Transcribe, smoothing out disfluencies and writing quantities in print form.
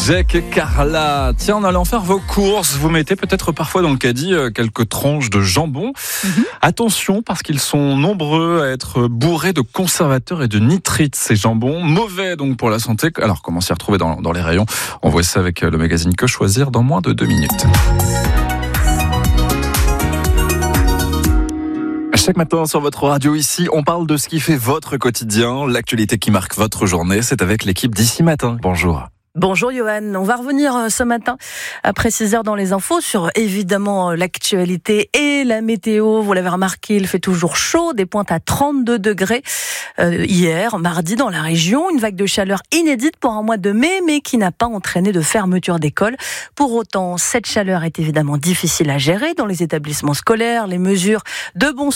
Jack et Carla. Tiens, en allant faire vos courses, vous mettez peut-être parfois dans le caddie quelques tranches de jambon. Attention, parce qu'ils sont nombreux à être bourrés de conservateurs et de nitrites, ces jambons. Mauvais donc pour la santé. Alors, comment s'y retrouver dans les rayons? On voit ça avec le magazine Que Choisir dans moins de 2 minutes. Chaque matin sur votre radio ici, on parle de ce qui fait votre quotidien, l'actualité qui marque votre journée. C'est avec l'équipe d'Ici Matin. Bonjour. Bonjour Johan, on va revenir ce matin après 6 heures dans les infos sur évidemment l'actualité et la météo. Vous l'avez remarqué, il fait toujours chaud, des pointes à 32 degrés hier, mardi dans la région. Une vague de chaleur inédite pour un mois de mai, mais qui n'a pas entraîné de fermeture d'école. Pour autant, cette chaleur est évidemment difficile à gérer dans les établissements scolaires. Les mesures de bon